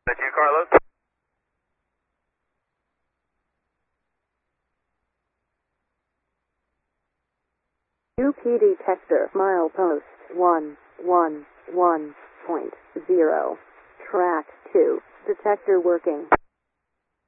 That you, Carlos? UP detector milepost 111.0. Track 2. Detector working.